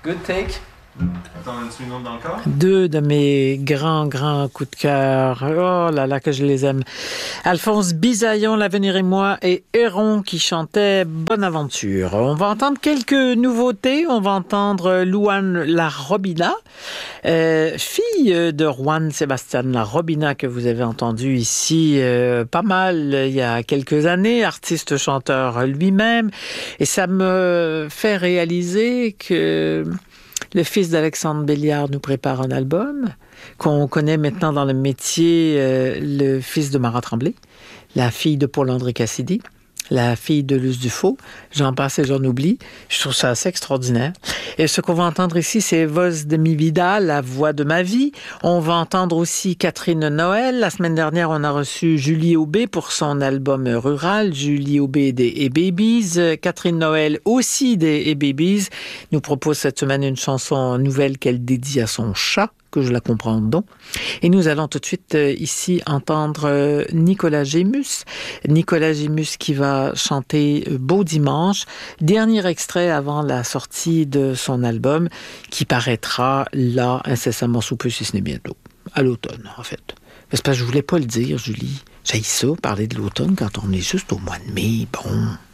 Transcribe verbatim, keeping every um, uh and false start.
Good take. T'en as-tu une autre dans le corps? Deux de mes grands, grands coups de cœur. Oh là là, que je les aime. Alphonse Bisaillon, L'Avenir et moi, et Héron qui chantait Bonne Aventure. On va entendre quelques nouveautés. On va entendre Louane La Robina, euh, fille de Juan Sebastián La Robina, que vous avez entendu ici euh, pas mal il y a quelques années, artiste-chanteur lui-même. Et ça me fait réaliser que le fils d'Alexandre Béliard nous prépare un album qu'on connaît maintenant dans le métier, euh, le fils de Marat Tremblay, la fille de Paul-André Cassidy, la fille de Luce Dufaux. J'en passe et j'en oublie. Je trouve ça assez extraordinaire. Et ce qu'on va entendre ici, c'est Voz de mi vida, la voix de ma vie. On va entendre aussi Catherine Noël. La semaine dernière, on a reçu Julie Aubé pour son album rural. Julie Aubé des A-Babies. Catherine Noël aussi des A-Babies nous propose cette semaine une chanson nouvelle qu'elle dédie à son chat, que je la comprends donc. Et nous allons tout de suite euh, ici entendre euh, Nicolas Gémus. Nicolas Gémus qui va chanter euh, Beau Dimanche, dernier extrait avant la sortie de son album qui paraîtra là incessamment sous peu, si ce n'est bientôt. À l'automne, en fait. Mais c'est parce que je voulais pas le dire, Julie. J'haïs ça, parler de l'automne quand on est juste au mois de mai. Bon...